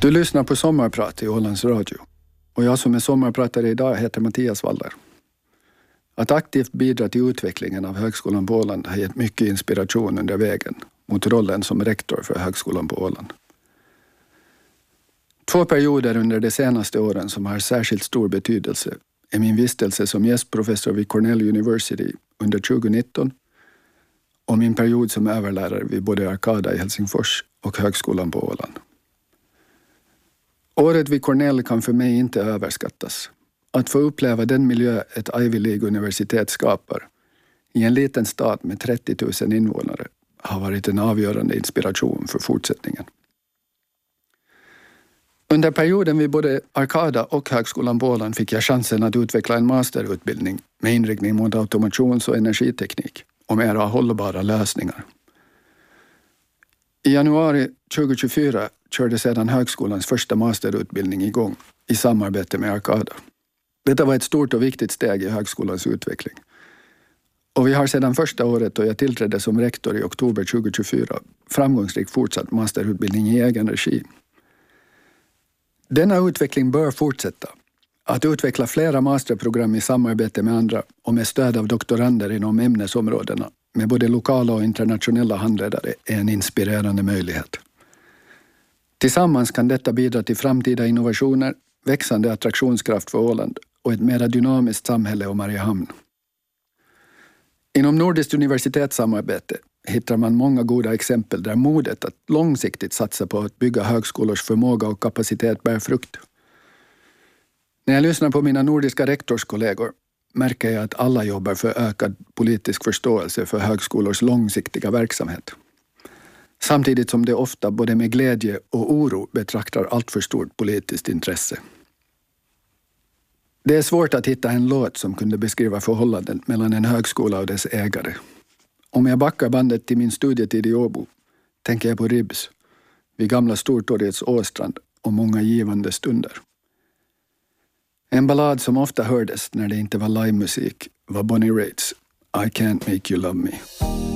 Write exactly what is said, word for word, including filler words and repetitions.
Du lyssnar på Sommarprat i Ålands Radio. Och jag som är sommarpratare idag heter Mattias Waller. Att aktivt bidra till utvecklingen av Högskolan på Åland har gett mycket inspiration under vägen mot rollen som rektor för Högskolan på Åland. Två perioder under de senaste åren som har särskilt stor betydelse är min vistelse som gästprofessor vid Cornell University under tjugonitton och min period som överlärare vid både Arcada i Helsingfors och Högskolan på Åland. Året vid Cornell kan för mig inte överskattas. Att få uppleva den miljö ett Ivy League-universitet skapar i en liten stad med trettio tusen invånare har varit en avgörande inspiration för fortsättningen. Under perioden vid både Arcada och Högskolan på Åland fick jag chansen att utveckla en masterutbildning med inriktning mot automations- och energiteknik och mera hållbara lösningar. I januari tjugohundratjugofyra körde sedan högskolans första masterutbildning igång i samarbete med Arcada. Detta var ett stort och viktigt steg i högskolans utveckling. Och vi har sedan första året då jag tillträdde som rektor i oktober tjugohundratjugofyra framgångsrikt fortsatt masterutbildning i egen regi. Denna utveckling bör fortsätta. Att utveckla flera masterprogram i samarbete med andra och med stöd av doktorander inom ämnesområdena med både lokala och internationella handledare är en inspirerande möjlighet. Tillsammans kan detta bidra till framtida innovationer, växande attraktionskraft för Åland och ett mer dynamiskt samhälle och Mariehamn. Inom nordiskt universitetssamarbete hittar man många goda exempel där modet att långsiktigt satsa på att bygga högskolors förmåga och kapacitet bär frukt. När jag lyssnar på mina nordiska rektorskollegor märker jag att alla jobbar för ökad politisk förståelse för högskolors långsiktiga verksamhet. Samtidigt som det ofta både med glädje och oro betraktar allt för stort politiskt intresse. Det är svårt att hitta en låt som kunde beskriva förhållandet mellan en högskola och dess ägare. Om jag backar bandet till min studietid i Åbo tänker jag på Ribs, vid gamla Stortorgets Åstrand och många givande stunder. En ballad som ofta hördes när det inte var livemusik var Bonnie Raitt's I Can't Make You Love Me.